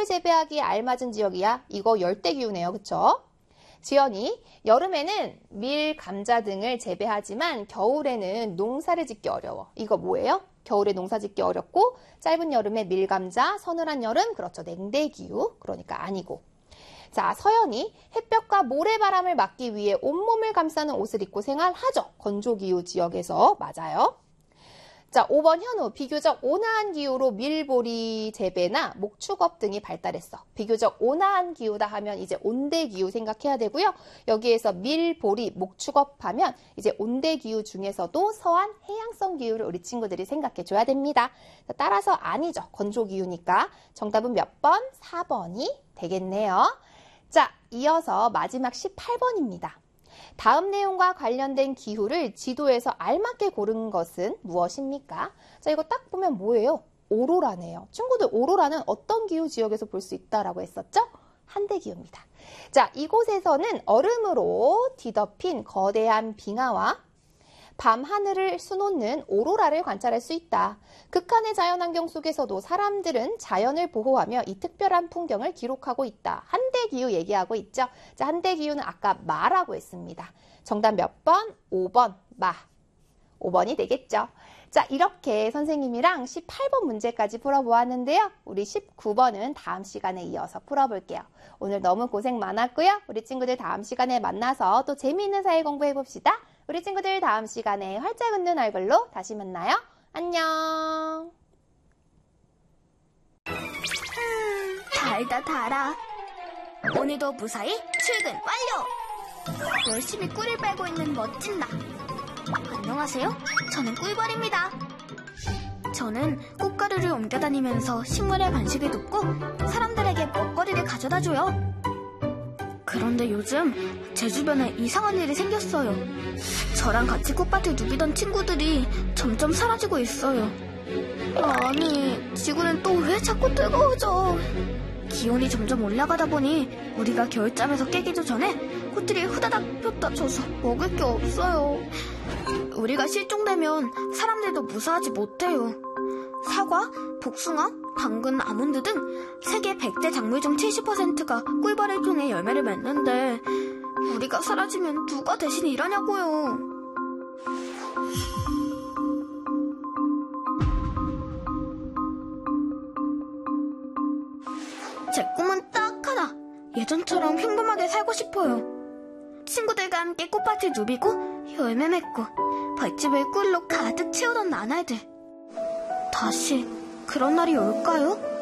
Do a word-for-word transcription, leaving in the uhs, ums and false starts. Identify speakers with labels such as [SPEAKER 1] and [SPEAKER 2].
[SPEAKER 1] 기후를 재배하기에 알맞은 지역이야. 이거 열대기후네요. 그쵸? 지연이, 여름에는 밀, 감자 등을 재배하지만 겨울에는 농사를 짓기 어려워. 이거 뭐예요? 겨울에 농사 짓기 어렵고 짧은 여름에 밀, 감자, 서늘한 여름, 그렇죠. 냉대기후. 그러니까 아니고. 자, 서연이, 햇볕과 모래바람을 막기 위해 온몸을 감싸는 옷을 입고 생활하죠. 건조기후 지역에서. 맞아요. 자, 오 번 현우, 비교적 온화한 기후로 밀보리 재배나 목축업 등이 발달했어. 비교적 온화한 기후다 하면 이제 온대기후 생각해야 되고요. 여기에서 밀보리, 목축업 하면 이제 온대기후 중에서도 서한 해양성 기후를 우리 친구들이 생각해 줘야 됩니다. 자, 따라서 아니죠. 건조기후니까. 정답은 몇 번? 사 번이 되겠네요. 자, 이어서 마지막 십팔 번입니다. 다음 내용과 관련된 기후를 지도에서 알맞게 고른 것은 무엇입니까? 자, 이거 딱 보면 뭐예요? 오로라네요. 친구들, 오로라는 어떤 기후 지역에서 볼 수 있다라고 했었죠? 한대기후입니다. 자, 이곳에서는 얼음으로 뒤덮인 거대한 빙하와 밤 하늘을 수놓는 오로라를 관찰할 수 있다. 극한의 자연환경 속에서도 사람들은 자연을 보호하며 이 특별한 풍경을 기록하고 있다. 한대기후 얘기하고 있죠. 자, 한대기후는 아까 마라고 했습니다. 정답 몇 번? 오 번 마. 오 번이 되겠죠. 자, 이렇게 선생님이랑 십팔 번 문제까지 풀어보았는데요. 우리 십구 번은 다음 시간에 이어서 풀어볼게요. 오늘 너무 고생 많았고요. 우리 친구들 다음 시간에 만나서 또 재미있는 사회 공부해봅시다. 우리 친구들 다음 시간에 활짝 웃는 얼굴로 다시 만나요. 안녕.
[SPEAKER 2] 음, 달다 달아. 오늘도 무사히 출근 완료. 열심히 꿀을 빨고 있는 멋진 나. 안녕하세요. 저는 꿀벌입니다. 저는 꽃가루를 옮겨다니면서 식물의 번식을 돕고 사람들에게 먹거리를 가져다줘요. 그런데 요즘 제 주변에 이상한 일이 생겼어요. 저랑 같이 꽃밭을 누비던 친구들이 점점 사라지고 있어요. 아니, 지구는 또 왜 자꾸 뜨거워져? 기온이 점점 올라가다 보니 우리가 겨울잠에서 깨기도 전에 꽃들이 후다닥 폈다 져서 먹을 게 없어요. 우리가 실종되면 사람들도 무사하지 못해요. 사과, 복숭아, 당근, 아몬드 등 세계 백 대 작물 중 칠십 퍼센트가 꿀벌을 통해 열매를 맺는데 우리가 사라지면 누가 대신 일하냐고요. 제 꿈은 딱 하나. 예전처럼 평범하게 살고 싶어요. 친구들과 함께 꽃밭을 누비고 열매 맺고 벌집을 꿀로 가득 채우던 나날들. 다시 그런 날이 올까요?